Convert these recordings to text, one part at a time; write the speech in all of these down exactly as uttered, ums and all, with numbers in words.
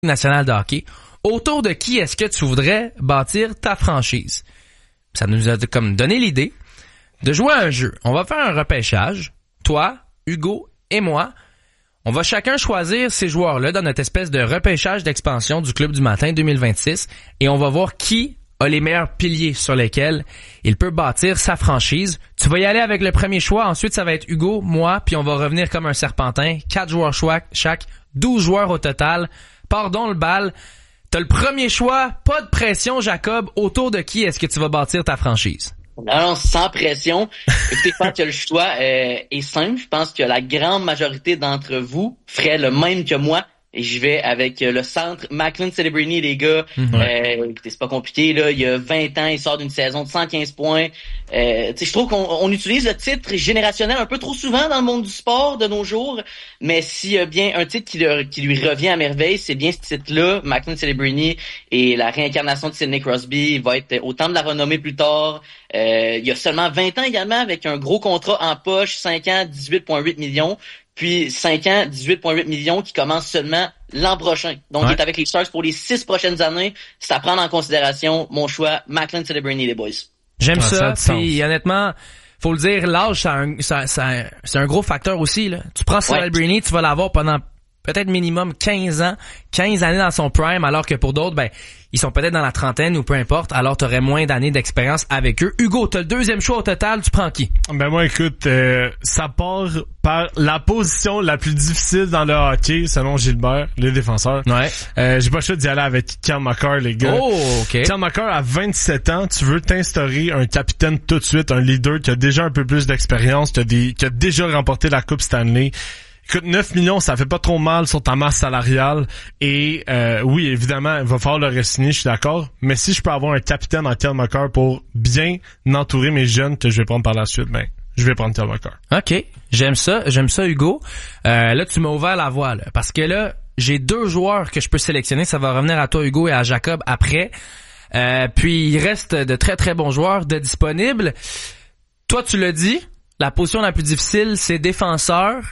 nationale de hockey, autour de qui est-ce que tu voudrais bâtir ta franchise? Ça nous a comme donné l'idée de jouer à un jeu. On va faire un repêchage. Toi, Hugo et moi, on va chacun choisir ces joueurs-là dans notre espèce de repêchage d'expansion du Club du Matin deux mille vingt-six et on va voir qui a les meilleurs piliers sur lesquels il peut bâtir sa franchise. Tu vas y aller avec le premier choix. Ensuite, ça va être Hugo, moi, puis on va revenir comme un serpentin. Quatre joueurs chaque, douze joueurs au total. Pardon le bal. T'as le premier choix. Pas de pression, Jacob. Autour de qui est-ce que tu vas bâtir ta franchise? Non, sans pression. Écoutez, je pense que le choix euh, est simple. Je pense que la grande majorité d'entre vous ferait le même que moi. Et j'y vais avec le centre Macklin Celebrini, les gars. Mm-hmm. Euh, écoutez, c'est pas compliqué, là. Il y a vingt ans, il sort d'une saison de cent quinze points. Euh, je trouve qu'on on utilise le titre générationnel un peu trop souvent dans le monde du sport de nos jours. Mais s'il y a bien un titre qui, le, qui lui revient à merveille, c'est bien ce titre-là, Macklin Celebrini, et la réincarnation de Sidney Crosby. Il va être au temps de la renommée plus tard. Euh, il y a seulement vingt ans également, avec un gros contrat en poche, cinq ans, dix-huit virgule huit millions. Puis cinq ans, dix-huit virgule huit millions qui commence seulement l'an prochain. Donc, ouais. Il est avec les Sharks pour les six prochaines années. C'est à prendre en considération. Mon choix, Macklin Celebrini, les boys. J'aime ah, ça. Puis honnêtement, faut le dire, l'âge, c'est un, ça, ça, c'est un gros facteur aussi, là. Tu prends Celebrini, ouais. Tu vas l'avoir pendant peut-être minimum quinze ans, quinze années dans son prime, alors que pour d'autres, ben, ils sont peut-être dans la trentaine ou peu importe, alors t'aurais moins d'années d'expérience avec eux. Hugo, t'as le deuxième choix au total, tu prends qui? Ben moi, écoute, euh, ça part par la position la plus difficile dans le hockey, selon Gilbert, les défenseurs. Ouais. Euh, j'ai pas le choix d'y aller avec Cale Makar, les gars. Oh, ok. Cale Makar, à vingt-sept ans, tu veux t'instaurer un capitaine tout de suite, un leader qui a déjà un peu plus d'expérience, qui a, des, qui a déjà remporté la Coupe Stanley. Écoute, neuf millions, ça fait pas trop mal sur ta masse salariale. Et euh, oui, évidemment, il va falloir le re-signer, je suis d'accord. Mais si je peux avoir un capitaine en Cale Makar pour bien entourer mes jeunes que je vais prendre par la suite, ben je vais prendre Cale Makar. OK. J'aime ça. J'aime ça, Hugo. Euh, là, tu m'as ouvert la voie, là. Parce que là, j'ai deux joueurs que je peux sélectionner. Ça va revenir à toi, Hugo, et à Jacob après. Euh, puis, il reste de très, très bons joueurs de disponibles. Toi, tu l'as dit, la position la plus difficile, c'est défenseur.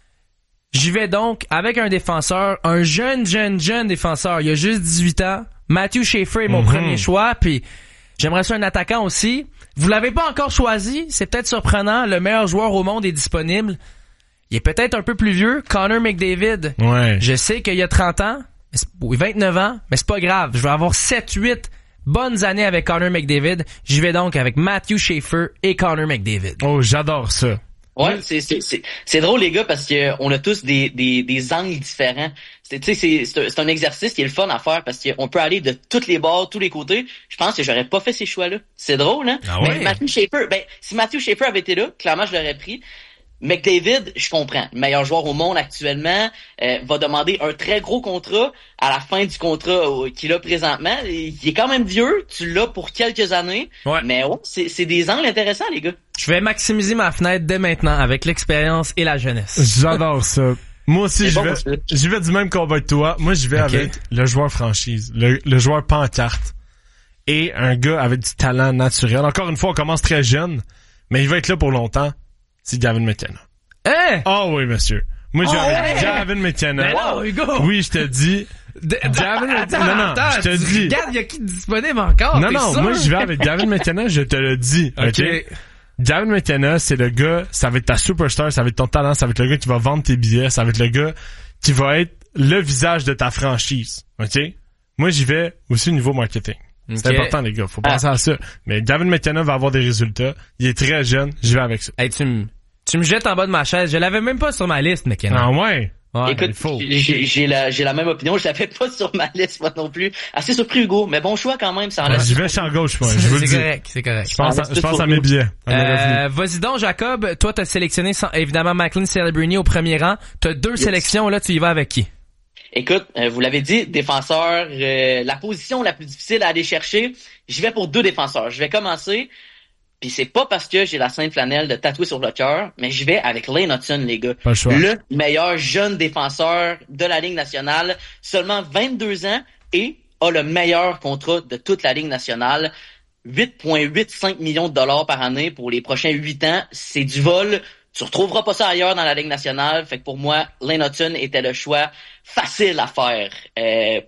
J'y vais donc avec un défenseur, un jeune, jeune, jeune défenseur. Il a juste dix-huit ans. Matthew Schaefer est mon mm-hmm. premier choix. Puis j'aimerais ça un attaquant aussi. Vous l'avez pas encore choisi. C'est peut-être surprenant. Le meilleur joueur au monde est disponible. Il est peut-être un peu plus vieux. Connor McDavid. Ouais. Je sais qu'il y a trente ans. Oui, vingt-neuf ans. Mais c'est pas grave. Je vais avoir sept huit bonnes années avec Connor McDavid. J'y vais donc avec Matthew Schaefer et Connor McDavid. Oh, j'adore ça. Ouais, c'est c'est c'est c'est drôle les gars parce que on a tous des des des angles différents. C'est tu sais c'est c'est c'est un exercice qui est le fun à faire parce qu'on peut aller de toutes les bords, tous les côtés. Je pense que j'aurais pas fait ces choix-là. C'est drôle hein. Ah ouais. Mais Matthew Schaefer, ben si Matthew Schaefer avait été là, clairement je l'aurais pris. McDavid, je comprends, le meilleur joueur au monde actuellement, euh, va demander un très gros contrat à la fin du contrat euh, qu'il a présentement. Il est quand même vieux, tu l'as pour quelques années, ouais. Mais ouais, c'est, c'est des angles intéressants, les gars. Je vais maximiser ma fenêtre dès maintenant avec l'expérience et la jeunesse. J'adore ça. Moi aussi, je bon, vais, j'y vais du même combat que toi. Moi, je vais okay. avec le joueur franchise, le, le joueur pancarte et un gars avec du talent naturel. Encore une fois, on commence très jeune, mais il va être là pour longtemps. C'est Gavin McKenna. Hein? Oh oui, monsieur. Moi, j'ai oh, avec ouais. Gavin McKenna. Mais non, Hugo. Oui, je te dis. De, Gavin attends, non, non, attends, je te tu dis. Regarde, il y a qui disponible encore? Non, non, sûr? moi, je vais avec Gavin McKenna, je te le dis. OK? okay. Gavin McKenna, c'est le gars, ça va être ta superstar, ça va être ton talent, ça va être le gars qui va vendre tes billets, ça va être le gars qui va être le visage de ta franchise. OK? Moi, j'y vais aussi au niveau marketing. C'est okay. important, les gars. Faut penser ah. à ça. Mais Gavin McKenna va avoir des résultats. Il est très jeune. J'y vais avec ça. Hey, tu me, tu me jettes en bas de ma chaise. Je l'avais même pas sur ma liste, McKenna. Ah ouais? Ouais, écoute, j'ai, j'ai la, j'ai la même opinion. Je l'avais pas sur ma liste, moi non plus. Assez surpris, Hugo. Mais bon choix quand même, ça enlève. Ouais, j'y vais champ gauche, moi. Je vous le dis. C'est correct, c'est correct. Je pense, à, je pense à mes billets. À euh, vas-y donc, Jacob. Toi, t'as sélectionné, sans, évidemment, Macklin Celebrini au premier rang. T'as deux yes. sélections, là. Tu y vas avec qui? Écoute, euh, vous l'avez dit, défenseur, euh, la position la plus difficile à aller chercher, j'y vais pour deux défenseurs. Je vais commencer, puis c'est pas parce que j'ai la sainte flanelle de tatouer sur le cœur, mais j'y vais avec Lane Hutson, les gars. Pas le choix. Le meilleur jeune défenseur de la Ligue nationale, seulement vingt-deux ans, et a le meilleur contrat de toute la Ligue nationale. huit virgule quatre-vingt-cinq millions de dollars par année pour les prochains huit ans. C'est du vol. Tu retrouveras pas ça ailleurs dans la Ligue nationale. Fait que pour moi, Lane Hutson était le choix facile à faire. Euh,